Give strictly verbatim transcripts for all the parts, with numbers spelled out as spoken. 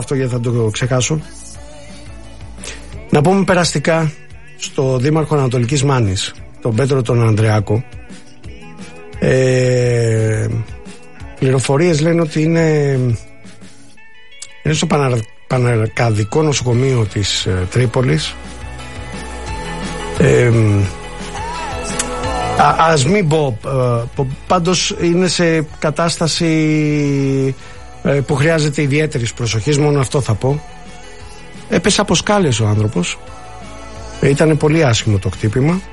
αυτό γιατί θα το ξεχάσω. Να πούμε περαστικά στο Δήμαρχο Ανατολικής Μάνης, τον Πέτρο τον Ανδρεάκο. Ε, πληροφορίες λένε ότι είναι, είναι στο Πανα, Παναρκαδικό νοσοκομείο της ε, Τρίπολης. Ε, α, ας μην πω, ε, πάντως είναι σε κατάσταση ε, που χρειάζεται ιδιαίτερης προσοχής, μόνο αυτό θα πω. Έπεσε από σκάλες ο άνθρωπος, ε, ήταν πολύ άσχημο το χτύπημα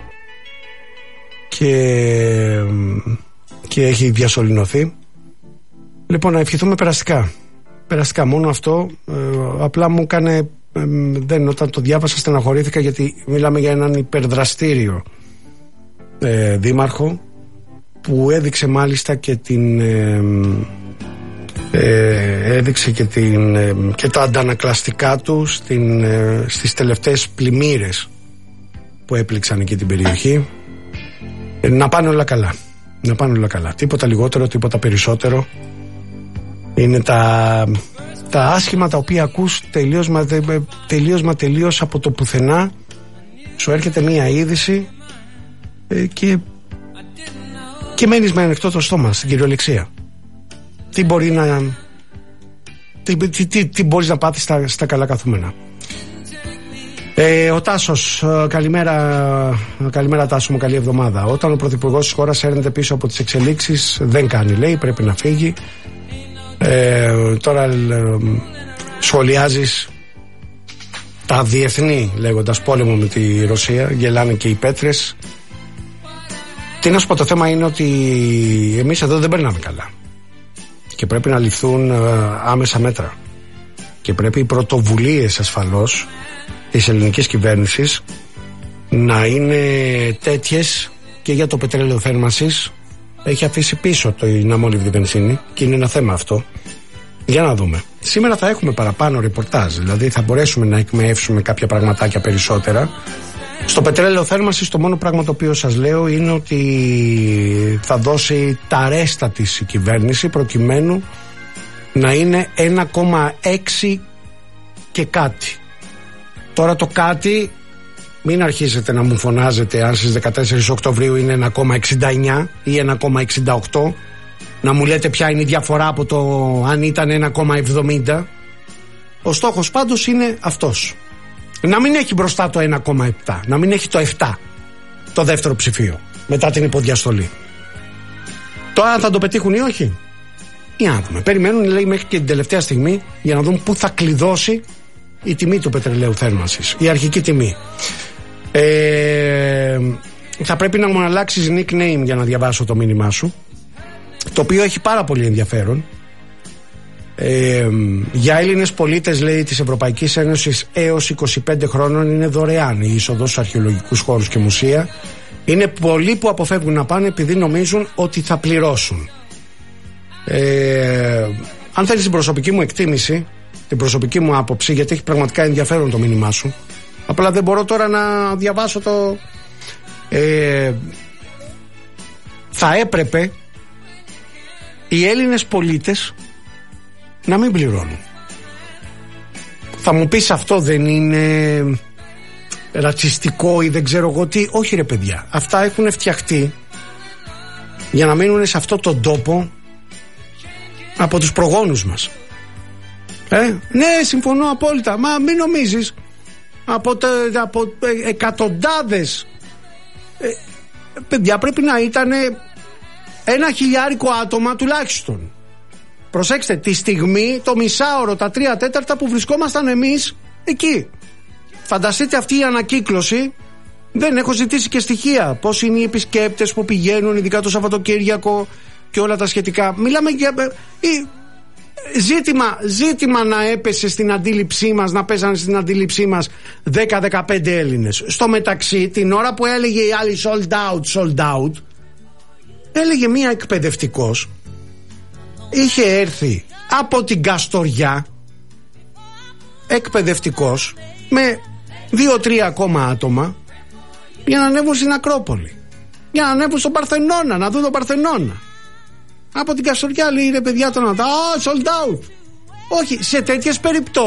και, και έχει διασωληνωθεί. Λοιπόν, να ευχηθούμε περαστικά. Περαστικά, μόνο αυτό. Ε, απλά μου έκανε ε, δεν, όταν το διάβασα στεναχωρήθηκα, γιατί μιλάμε για έναν υπερδραστήριο ε, δήμαρχο που έδειξε μάλιστα και την ε, ε, έδειξε και, την, ε, και τα αντανακλαστικά του στην, ε, στις τελευταίες πλημμύρες που έπληξαν εκεί την περιοχή. ε, να πάνε όλα καλά, να πάνε όλα καλά, τίποτα λιγότερο, τίποτα περισσότερο. Είναι τα, τα άσχημα τα οποία ακούς τελείως μα, τελείως μα τελείως από το πουθενά. Σου έρχεται μία είδηση ε, και, και μένεις με ανοιχτό το στόμα, στην κυριολεξία. Τι μπορεί να τι, τι, τι, τι μπορείς να πάθεις στα, στα καλά καθούμενα. Ε, ο Τάσος, καλημέρα, καλημέρα Τάσο μου, καλή εβδομάδα. Όταν ο πρωθυπουργός της χώρας έρνεται πίσω από τις εξελίξεις, δεν κάνει, λέει, πρέπει να φύγει. Ε, τώρα ε, σχολιάζεις τα διεθνή, λέγοντας πόλεμο με τη Ρωσία, γελάνε και οι πέτρες. Τι να σου πω, το θέμα είναι ότι εμείς εδώ δεν περνάμε καλά και πρέπει να ληφθούν ε, άμεσα μέτρα και πρέπει οι πρωτοβουλίες ασφαλώς της ελληνικής κυβέρνησης να είναι τέτοιες. Και για το πετρέλαιο θέρμανσης έχει αφήσει πίσω το αμόλυβδη βενζίνη και είναι ένα θέμα αυτό. Για να δούμε. Σήμερα θα έχουμε παραπάνω ρεπορτάζ, δηλαδή θα μπορέσουμε να εκμεύσουμε κάποια πραγματάκια περισσότερα. Στο πετρέλαιο θέρμανσης το μόνο πράγμα το οποίο σας λέω είναι ότι θα δώσει τα ρέστα της η κυβέρνηση προκειμένου να είναι ένα κόμμα έξι και κάτι. Τώρα το κάτι, μην αρχίσετε να μου φωνάζετε αν στις δεκατέσσερις Οκτωβρίου είναι ένα κόμμα εξήντα εννιά ή ένα κόμμα εξήντα οκτώ, να μου λέτε ποια είναι η διαφορά από το αν ήταν ένα κόμμα εβδομήντα. Ο στόχος πάντως είναι αυτός. Να μην έχει μπροστά το ένα κόμμα επτά, να μην έχει το επτά, το δεύτερο ψηφίο, μετά την υποδιαστολή. Τώρα αν θα το πετύχουν ή όχι, για να δούμε. Περιμένουν, λέει, μέχρι και την τελευταία στιγμή για να δουν πού θα κλειδώσει η τιμή του πετρελαίου θέρμανσης, η αρχική τιμή. Ε, θα πρέπει να μου αλλάξεις nickname για να διαβάσω το μήνυμά σου, το οποίο έχει πάρα πολύ ενδιαφέρον. Ε, για Έλληνες πολίτες, λέει, της Ευρωπαϊκής Ένωσης έως είκοσι πέντε χρόνων είναι δωρεάν η είσοδος στους αρχαιολογικούς χώρους και μουσεία. Είναι πολλοί που αποφεύγουν να πάνε επειδή νομίζουν ότι θα πληρώσουν. Ε, αν θέλεις την προσωπική μου εκτίμηση, την προσωπική μου άποψη, γιατί έχει πραγματικά ενδιαφέρον το μήνυμά σου, απλά δεν μπορώ τώρα να διαβάσω το... Ε, θα έπρεπε οι Έλληνες πολίτες να μην πληρώνουν. Θα μου πεις αυτό δεν είναι ρατσιστικό ή δεν ξέρω εγώ τι. Όχι ρε παιδιά, αυτά έχουν φτιαχτεί για να μείνουν σε αυτό τον τόπο από τους προγόνους μας. Ε, ναι, συμφωνώ απόλυτα. Μα μην νομίζεις από, τε, από ε, εκατοντάδες ε, παιδιά πρέπει να ήταν ένα χιλιάρικο άτομα τουλάχιστον. Προσέξτε, τη στιγμή, το μισάωρο, τα τρία τέταρτα που βρισκόμασταν εμείς εκεί. Φανταστείτε αυτή η ανακύκλωση. Δεν έχω ζητήσει και στοιχεία. Πώς είναι οι επισκέπτες που πηγαίνουν, ειδικά το Σαββατοκύριακο και όλα τα σχετικά. Μιλάμε για... Ζήτημα, ζήτημα να έπεσε στην αντίληψή μας, να πέσανε στην αντίληψή μας δέκα με δεκαπέντε Έλληνες. Στο μεταξύ, την ώρα που έλεγε η άλλη sold out, sold out, έλεγε μία εκπαιδευτικός, είχε έρθει από την Καστοριά, εκπαιδευτικός, με δύο-τρία ακόμα άτομα, για να ανέβουν στην Ακρόπολη, για να ανέβουν στον Παρθενώνα, να δουν τον Παρθενώνα. Από την Καστοριά, λέει, ρε παιδιά, τον Α, sold out. Όχι, σε τέτοιες περιπτώσεις